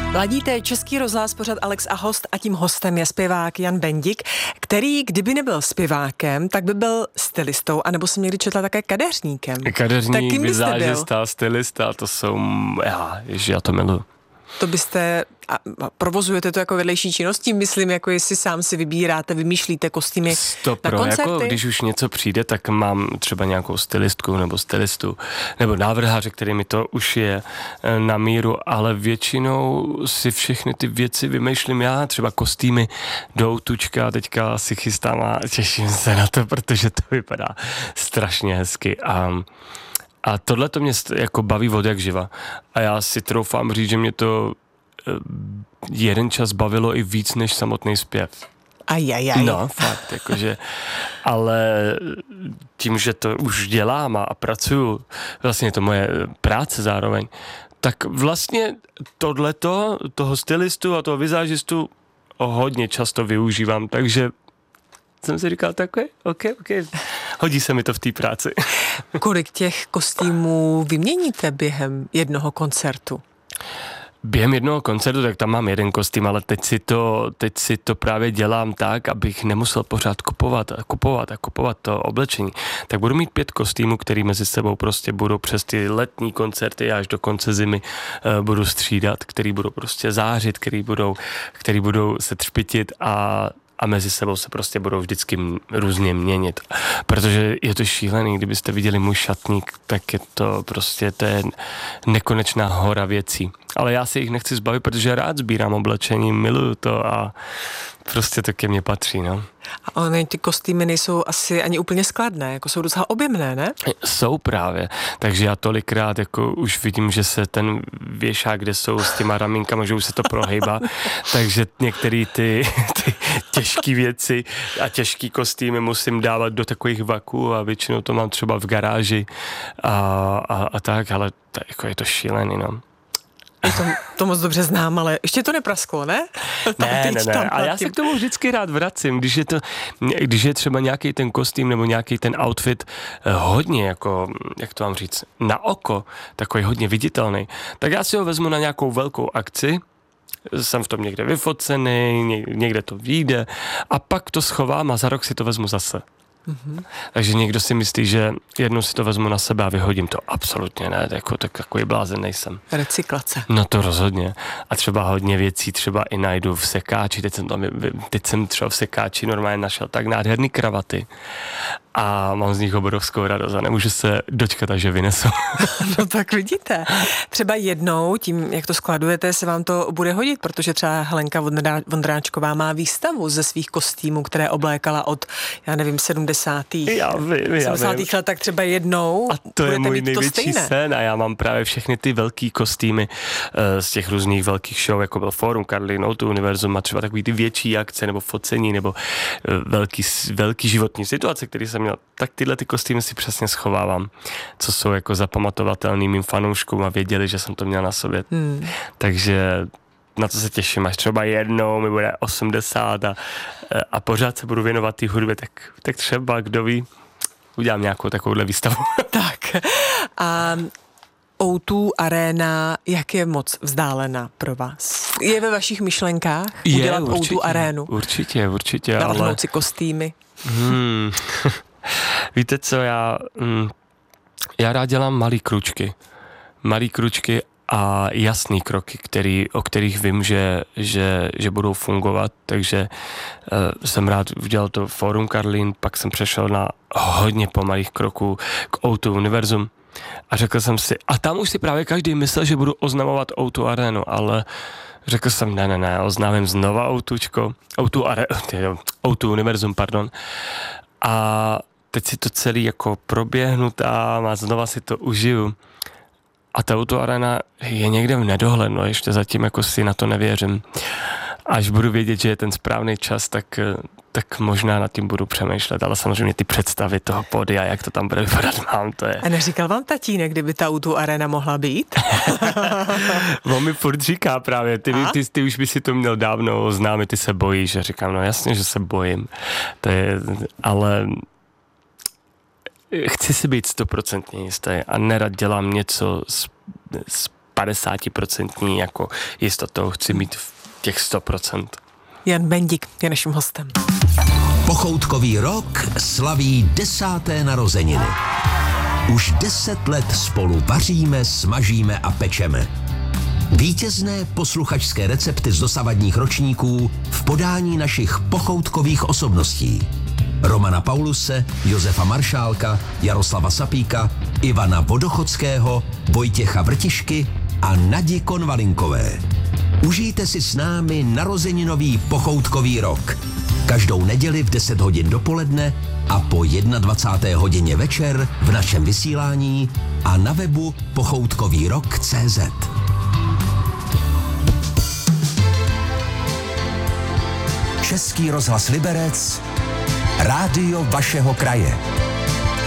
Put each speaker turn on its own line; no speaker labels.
Ladíte Český rozhlas, pořad Alex a host, a tím hostem je zpěvák Jan Bendik, který, kdyby nebyl zpěvákem, tak by byl stylistou, anebo jsem někdy četla také kadeřníkem.
Kadeřník, vizážista, stylista, to jsou, já to miluji.
To byste, a provozujete to jako vedlejší činnost, tím myslím, jako jestli sám si vybíráte, vymýšlíte kostýmy na koncerty?
Jako když už něco přijde, tak mám třeba nějakou stylistku nebo stylistu, nebo návrháře, který mi to už je na míru, ale většinou si všechny ty věci vymýšlím já, třeba kostýmy do Outučka, teďka si chystám a těším se na to, protože to vypadá strašně hezky a tohle to mě jako baví od jak živa. A já si troufám říct, že mě to jeden čas bavilo i víc než samotný zpěv. No, fakt, jakože, ale tím, že to už dělám a pracuju, vlastně je to moje práce zároveň, tak vlastně toho stylistu a toho vizážistu hodně často využívám, takže jsem si říkal, tak OK, hodí se mi to v té práci.
Kolik těch kostýmů vyměníte během jednoho koncertu?
Během jednoho koncertu, tak tam mám jeden kostým, ale teď si to právě dělám tak, abych nemusel pořád kupovat to oblečení. Tak budu mít 5 kostýmů, který mezi sebou prostě budou přes ty letní koncerty až do konce zimy budu střídat, který budou prostě zářit, který budou se třpitit a mezi sebou se prostě budou vždycky různě měnit. Protože je to šílený, kdybyste viděli můj šatník, tak je to nekonečná hora věcí. Ale já si jich nechci zbavit, protože rád sbírám oblečení, miluju to a prostě to ke mně patří, no.
A ony ty kostýmy nejsou asi ani úplně skladné, jako jsou docela objemné, ne?
Jsou právě, takže já tolikrát jako už vidím, že se ten věšák, kde jsou s těma ramínkama, že už se to prohejbá, takže některé ty těžké věci a těžký kostýmy musím dávat do takových vaků a většinou to mám třeba v garáži a tak, ale jako je to šílený, no.
To moc dobře znám, ale ještě to neprasklo, ne?
Ne. A já se k tomu vždycky rád vracím, když je třeba nějaký ten kostým nebo nějaký ten outfit hodně, jako, jak to mám říct, na oko, takový hodně viditelný, tak já si ho vezmu na nějakou velkou akci, jsem v tom někde vyfocený, někde to vyjde a pak to schovám a za rok si to vezmu zase. Mm-hmm. Takže někdo si myslí, že jednou si to vezmu na sebe a vyhodím to. Absolutně ne, takový blázen nejsem.
Recyklace.
No to rozhodně. A třeba hodně věcí třeba i najdu v sekáči. Teď jsem třeba v sekáči normálně našel tak nádherný kravaty a mám z nich obrovskou radost a nemůžu se dočkat, až je vynesu.
No tak vidíte. Třeba jednou, tím, jak to skladujete, se vám to bude hodit, protože třeba Helenka Vondráčková má výstavu ze svých kostýmů, které oblékala od, já nevím, 70. let, tak třeba jednou
a to je můj největší
to
sen a já mám právě všechny ty velký kostýmy z těch různých velkých show, jako byl Fórum Karlín, O2 Univerzum a třeba takový ty větší akce nebo focení nebo velký životní situace, který jsem měl, tak tyhle ty kostýmy si přesně schovávám, co jsou jako zapamatovatelný mým fanouškům a věděli, že jsem to měl na sobě. Takže na to se těším, až třeba jednou mi bude 80 a pořád se budu věnovat té hudbě, tak třeba, kdo ví, udělám nějakou takovouhle výstavu.
Tak a O2 Arena, jak je moc vzdálená pro vás? Je ve vašich myšlenkách udělat O2 Arénu?
Určitě.
Navrhnout si kostýmy?
Víte co, já rád dělám malý kručky a jasný kroky, o kterých vím, že budou fungovat, takže jsem rád udělal to Fórum Karlín, pak jsem přešel na hodně pomalých kroků k O2 Univerzum a řekl jsem si, a tam už si právě každý myslel, že budu oznamovat O2 Arenu, ale řekl jsem, ne, oznámím znova O2 Univerzum, pardon, a teď si to celý jako proběhnu tam a znova si to užiju. A ta O2 Arena je někde v nedohlednu, ještě zatím jako si na to nevěřím. Až budu vědět, že je ten správný čas, tak možná nad tím budu přemýšlet, ale samozřejmě ty představy toho pódia, jak to tam bude vypadat, mám, to je.
A neříkal vám tatínek, kdyby ta O2 Arena mohla být?
On mi furt říká právě, ty už by si to měl dávno oznámit, ty se bojíš. A říkám, no jasně, že se bojím. Ale chci si být 100% jistý a nerad dělám něco z 50% jako jistotou chci mít v těch 100%.
Jan Bendik je naším hostem.
Pochoutkový rok slaví 10. narozeniny. Už 10 let spolu vaříme, smažíme a pečeme. Vítězné posluchačské recepty z dosavadních ročníků v podání našich pochoutkových osobností. Romana Pauluse, Josefa Maršálka, Jaroslava Sapíka, Ivana Vodochodského, Vojtěcha Vrtišky a Nadi Konvalinkové. Užijte si s námi narozeninový pochoutkový rok. Každou neděli v 10 hodin dopoledne a po 21. hodině večer v našem vysílání a na webu pochoutkovýrok.cz. Český rozhlas Liberec, rádio vašeho kraje.